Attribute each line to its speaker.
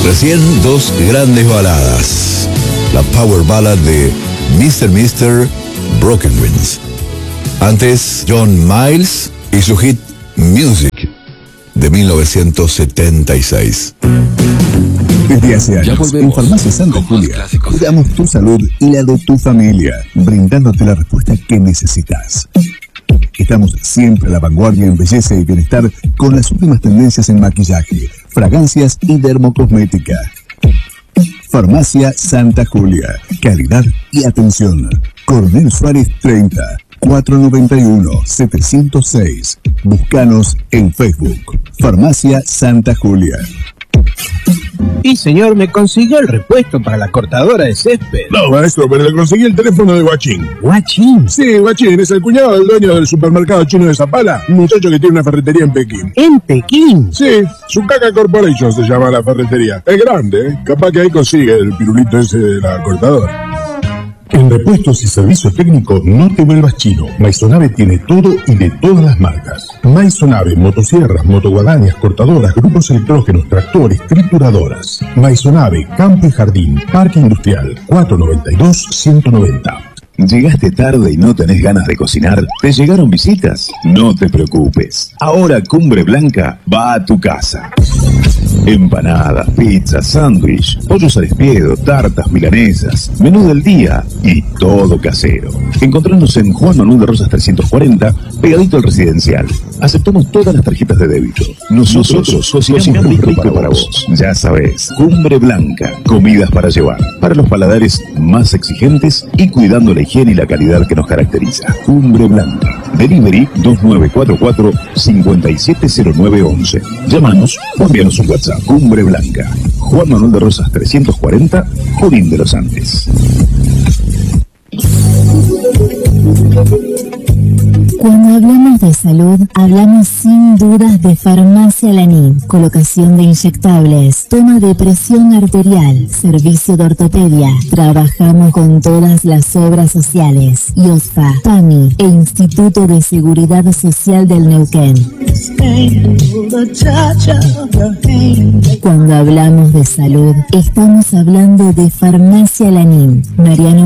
Speaker 1: Recién dos grandes baladas. La power ballad de Mr. Broken Wings. Antes, John Miles y su hit Music de 1976.
Speaker 2: Desde hace años, en Farmacia Santa Julia, cuidamos tu salud y la de tu familia, brindándote la respuesta que necesitas. Estamos siempre a la vanguardia en belleza y bienestar con las últimas tendencias en maquillaje, fragancias y dermocosmética. Farmacia Santa Julia. Calidad y atención. Coronel Suárez 30, 491-706. Búscanos en Facebook. Farmacia Santa Julia.
Speaker 3: Y señor, me consiguió el repuesto para la cortadora de césped.
Speaker 4: No, maestro, pero le conseguí el teléfono de Guachín.
Speaker 3: ¿Guachín?
Speaker 4: Sí, Guachín, es el cuñado del dueño del supermercado chino de Zapala, un muchacho que tiene una ferretería en Pekín.
Speaker 3: ¿En Pekín?
Speaker 4: Sí, Sucaca Corporation se llama la ferretería. Es grande, ¿eh? Capaz que ahí consigue el pirulito ese de la cortadora.
Speaker 5: En repuestos y servicio técnico no te vuelvas chino. Maisonave tiene todo y de todas las marcas. Maisonave, motosierras, motoguadañas, cortadoras, grupos electrógenos, tractores, trituradoras. Maisonave, campo y jardín, parque industrial, 492-190.
Speaker 2: ¿Llegaste tarde y no tenés ganas de cocinar? ¿Te llegaron visitas? No te preocupes. Ahora Cumbre Blanca va a tu casa. Empanadas, pizzas, sándwich, pollos al espiedo, tartas, milanesas, menú del día y todo casero. Encontrarnos en Juan Manuel de Rosas 340, pegadito al residencial. Aceptamos todas las tarjetas de débito. Nosotros cocinamos muy rico para vos. Ya sabés, Cumbre Blanca, comidas para llevar, para los paladares más exigentes y cuidando la higiene y la calidad que nos caracteriza. Cumbre Blanca. Delivery 2944-570911. Llámanos o envíanos un WhatsApp. Cumbre Blanca. Juan Manuel de Rosas 340, Junín de los Andes.
Speaker 6: Cuando hablamos de salud, hablamos sin dudas de Farmacia Lanín. Colocación de inyectables, toma de presión arterial, servicio de ortopedia. Trabajamos con todas las obras sociales, IOSFA, PAMI e Instituto de Seguridad Social del Neuquén. Cuando hablamos de salud, estamos hablando de Farmacia Lanín. Mariano